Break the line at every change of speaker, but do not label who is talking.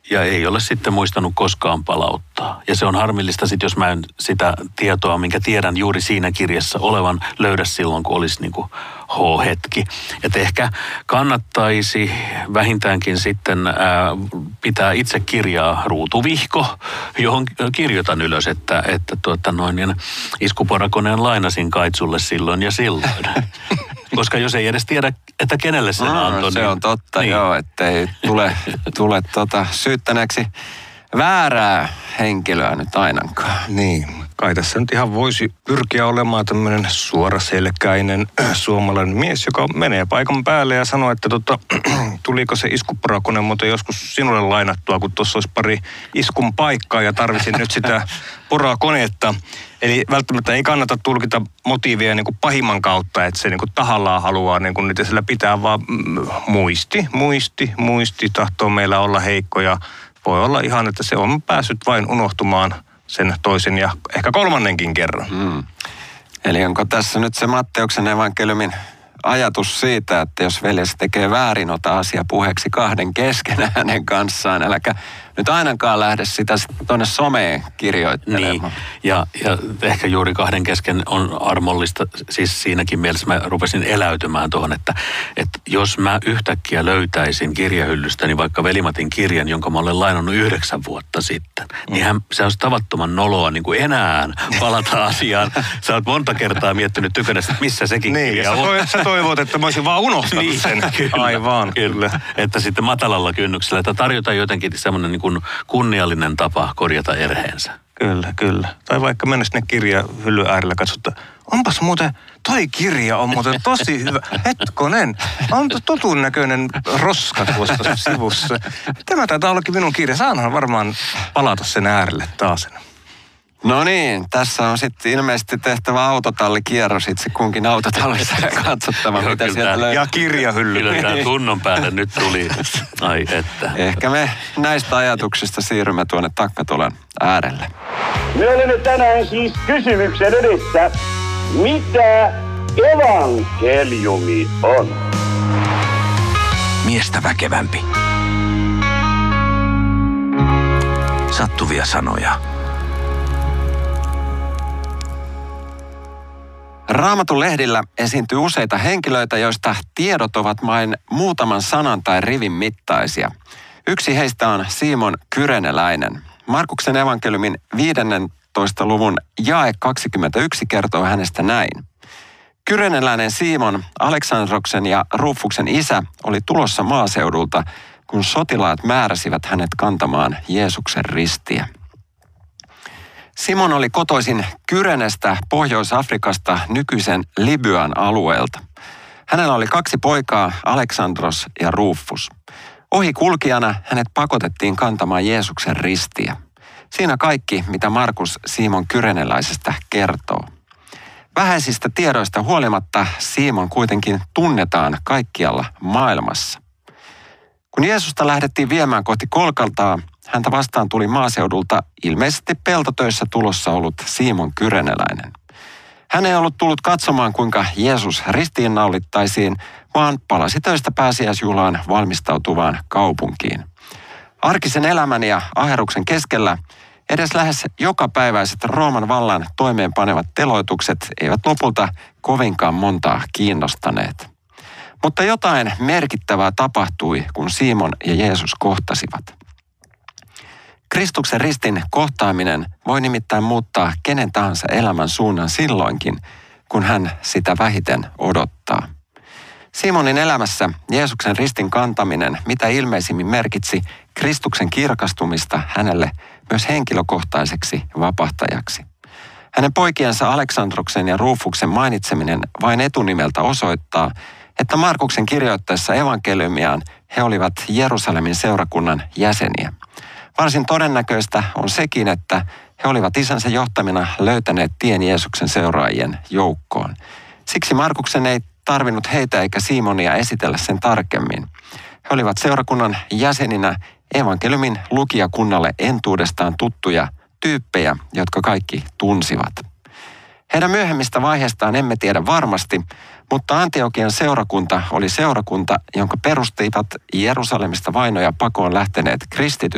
ja ei ole sitten muistanut koskaan palauttaa. Ja se on harmillista sitten, jos mä en sitä tietoa, minkä tiedän juuri siinä kirjassa olevan, löydä silloin, kun olisi niin kuin H-hetki. Että ehkä kannattaisi vähintäänkin sitten pitää itse kirjaa ruutuvihko, johon kirjoitan ylös, että iskuporakoneen lainasin Kaitsulle silloin ja silloin. Koska jos ei edes tiedä, että kenelle sen antoi.
Se on totta, niin. Joo, ettei tule syyttäneeksi väärää henkilöä nyt ainakaan.
Niin, kai tässä nyt ihan voisi pyrkiä olemaan tämmöinen suoraselkäinen suomalainen mies, joka menee paikan päälle ja sanoo, että tuliko se iskuporakone muuten joskus sinulle lainattua, kun tuossa olisi pari iskun paikkaa ja tarvisin nyt sitä porakonetta. Eli välttämättä ei kannata tulkita motiivia niin kuin pahimman kautta, että se niin kuin tahallaan haluaa niin kuin niitä sillä pitää, vaan muisti tahtoo meillä olla heikko ja voi olla ihan, että se on päässyt vain unohtumaan sen toisen ja ehkä kolmannenkin kerran.
Eli onko tässä nyt se Matteuksen evankeliumin ajatus siitä, että jos veljes tekee väärin, ota asia puheeksi kahden kesken hänen kanssaan, äläkä nyt ainakaan lähde sitä tuonne someen kirjoittelemaan.
Niin, ja ehkä juuri kahden kesken on armollista, siis siinäkin mielessä mä rupesin eläytymään tuohon, että jos mä yhtäkkiä löytäisin kirjahyllystäni vaikka Veli-Matin kirjan, jonka mä olen lainannut 9 vuotta sitten, niin se olisi tavattoman noloa niin kuin enää palata asiaan. Sä oot monta kertaa miettinyt tykönässä, että missä sekin kirja on.
Sä toivot, että mä olisin vaan unohtanut
niin,
sen.
Kyllä,
aivan.
Kyllä. Että sitten matalalla kynnyksellä, että tarjotaan jotenkin semmoinen niin kuin kunniallinen tapa korjata erheensä.
Kyllä. Tai vaikka mennä sinne kirjahyllyn äärellä katsota, onpas muuten, toi kirja on muuten tosi hyvä. Hetkonen, on totun näköinen roska tuossa sivussa. Tämä taitaa ollakin minun kirja. Saanhan varmaan palata sen äärelle taasen.
No niin, tässä on sitten ilmeisesti tehtävä autotallikierros itse kunkin autotallissa ja katsottava, mitä sieltä löytyy.
Ja kirjahylly.
Kyllä tämä tunnon päälle nyt tuli. Ai että.
Ehkä me näistä ajatuksista siirrymme tuonne takkatulen äärelle.
Me olemme tänään siis kysymyksen edessä, mitä evankeliumi on?
Miestä väkevämpi. Sattuvia sanoja.
Raamatun lehdillä esiintyy useita henkilöitä, joista tiedot ovat vain muutaman sanan tai rivin mittaisia. Yksi heistä on Simon Kyreneläinen. Markuksen evankeliumin 15. luvun jae 21 kertoo hänestä näin. Kyreneläinen Simon, Aleksandroksen ja Rufuksen isä, oli tulossa maaseudulta, kun sotilaat määräsivät hänet kantamaan Jeesuksen ristiä. Simon oli kotoisin Kyrenestä, Pohjois-Afrikasta, nykyisen Libyan alueelta. Hänellä oli 2 poikaa, Aleksandros ja Rufus. Ohikulkijana hänet pakotettiin kantamaan Jeesuksen ristiä. Siinä kaikki, mitä Markus Simon Kyreneläisestä kertoo. Vähäisistä tiedoista huolimatta Simon kuitenkin tunnetaan kaikkialla maailmassa. Kun Jeesusta lähdettiin viemään kohti Kolkaltaa, häntä vastaan tuli maaseudulta ilmeisesti peltotöissä tulossa ollut Simon Kyreneläinen. Hän ei ollut tullut katsomaan, kuinka Jeesus ristiinnaulittaisiin, vaan palasi töistä pääsiäisjuhlaan valmistautuvaan kaupunkiin. Arkisen elämän ja aherruksen keskellä edes lähes jokapäiväiset Rooman vallan toimeenpanevat teloitukset eivät lopulta kovinkaan montaa kiinnostaneet. Mutta jotain merkittävää tapahtui, kun Simon ja Jeesus kohtasivat. Kristuksen ristin kohtaaminen voi nimittäin muuttaa kenen tahansa elämän suunnan silloinkin, kun hän sitä vähiten odottaa. Simonin elämässä Jeesuksen ristin kantaminen mitä ilmeisimmin merkitsi Kristuksen kirkastumista hänelle myös henkilökohtaiseksi vapahtajaksi. Hänen poikiensa Aleksandroksen ja Rufuksen mainitseminen vain etunimeltä osoittaa, että Markuksen kirjoittaessa evankeliumiaan he olivat Jerusalemin seurakunnan jäseniä. Varsin todennäköistä on sekin, että he olivat isänsä johtamina löytäneet tien Jeesuksen seuraajien joukkoon. Siksi Markuksen ei tarvinnut heitä eikä Simonia esitellä sen tarkemmin. He olivat seurakunnan jäseninä evankeliumin lukijakunnalle entuudestaan tuttuja tyyppejä, jotka kaikki tunsivat. Heidän myöhemmistä vaiheistaan emme tiedä varmasti, mutta Antiokian seurakunta oli seurakunta, jonka perustivat Jerusalemista vainoja pakoon lähteneet kristityt